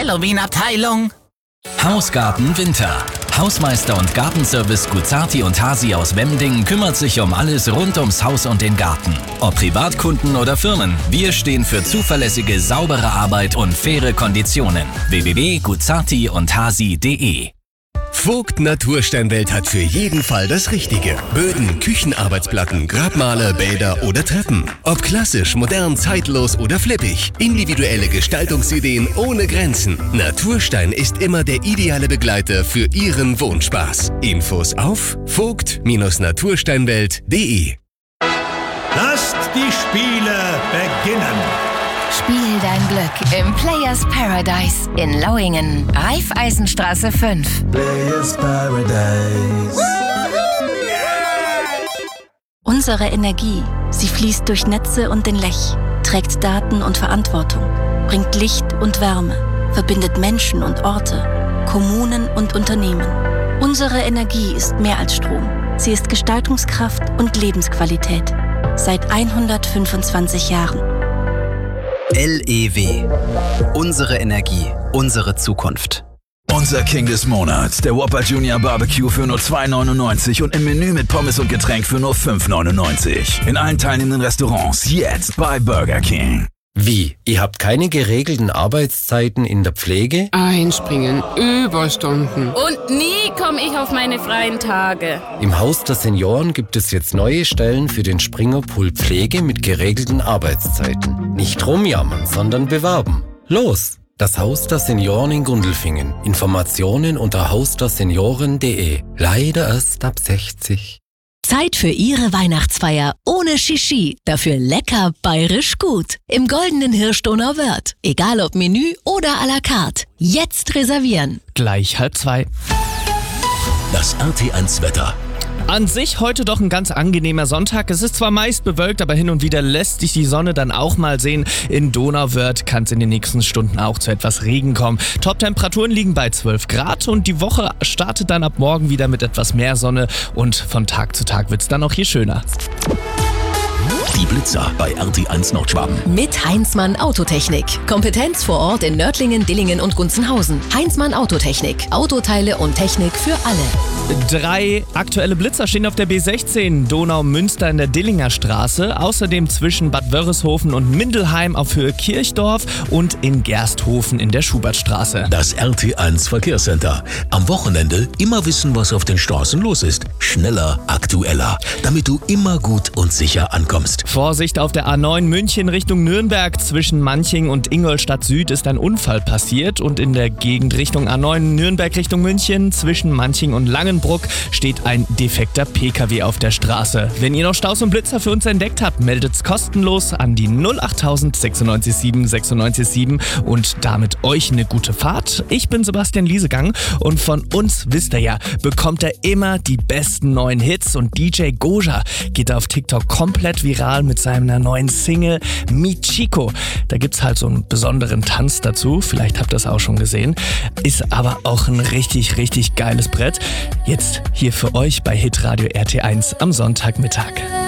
Halloween-Abteilung. Hausgarten Winter. Hausmeister und Gartenservice Guzzarti und Hasi aus Wemding kümmert sich um alles rund ums Haus und den Garten. Ob Privatkunden oder Firmen, wir stehen für zuverlässige, saubere Arbeit und faire Konditionen. www.guzzartiundhasi.de. Vogt Natursteinwelt hat für jeden Fall das Richtige. Böden, Küchenarbeitsplatten, Grabmale, Bäder oder Treppen. Ob klassisch, modern, zeitlos oder flippig. Individuelle Gestaltungsideen ohne Grenzen. Naturstein ist immer der ideale Begleiter für Ihren Wohnspaß. Infos auf vogt-natursteinwelt.de. Lasst die Spiele beginnen. Spiel dein Glück im Players Paradise in Lauingen, Raiffeisenstraße 5. Players Paradise. Unsere Energie, sie fließt durch Netze und den Lech, trägt Daten und Verantwortung, bringt Licht und Wärme, verbindet Menschen und Orte, Kommunen und Unternehmen. Unsere Energie ist mehr als Strom. Sie ist Gestaltungskraft und Lebensqualität. Seit 125 Jahren. LEW. Unsere Energie, unsere Zukunft. Unser King des Monats, der Whopper Junior Barbecue für nur $2,99 und im Menü mit Pommes und Getränk für nur $5,99. In allen teilnehmenden Restaurants jetzt bei Burger King. Wie? Ihr habt keine geregelten Arbeitszeiten in der Pflege? Einspringen, Überstunden. Und nie komme ich auf meine freien Tage. Im Haus der Senioren gibt es jetzt neue Stellen für den Springerpool Pflege mit geregelten Arbeitszeiten. Nicht rumjammern, sondern bewerben. Los! Das Haus der Senioren in Gundelfingen. Informationen unter hausdersenioren.de. Leider erst ab 60. Zeit für Ihre Weihnachtsfeier ohne Shishi, dafür lecker bayerisch gut. Im Goldenen Hirsch Donauwörth. Egal ob Menü oder à la carte. Jetzt reservieren. Gleich 1:30. Das RT1-Wetter. An sich heute doch ein ganz angenehmer Sonntag. Es ist zwar meist bewölkt, aber hin und wieder lässt sich die Sonne dann auch mal sehen. In Donauwörth kann es in den nächsten Stunden auch zu etwas Regen kommen. Top-Temperaturen liegen bei 12 Grad und die Woche startet dann ab morgen wieder mit etwas mehr Sonne und von Tag zu Tag wird es dann auch hier schöner. Die Blitzer bei RT1 Nordschwaben. Mit Heinzmann Autotechnik. Kompetenz vor Ort in Nördlingen, Dillingen und Gunzenhausen. Heinzmann Autotechnik. Autoteile und Technik für alle. 3 aktuelle Blitzer stehen auf der B16 Donau-Münster in der Dillinger Straße. Außerdem zwischen Bad Wörishofen und Mindelheim auf Höhe Kirchdorf und in Gersthofen in der Schubertstraße. Das RT1 Verkehrscenter. Am Wochenende immer wissen, was auf den Straßen los ist. Schneller, aktueller. Damit du immer gut und sicher ankommst. Vorsicht auf der A9 München Richtung Nürnberg. Zwischen Manching und Ingolstadt Süd ist ein Unfall passiert und in der Gegend Richtung A9 Nürnberg Richtung München zwischen Manching und Langenbruck steht ein defekter PKW auf der Straße. Wenn ihr noch Staus und Blitzer für uns entdeckt habt, meldet's kostenlos an die 08000 96 7 96 7 und damit euch eine gute Fahrt. Ich bin Sebastian Liesegang und von uns, wisst ihr ja, bekommt ihr immer die besten neuen Hits und DJ Goja geht auf TikTok komplett viral mit seiner neuen Single Michiko. Da gibt's halt so einen besonderen Tanz dazu, vielleicht habt ihr das auch schon gesehen. Ist aber auch ein richtig, richtig geiles Brett. Jetzt hier für euch bei Hitradio RT1 am Sonntagmittag.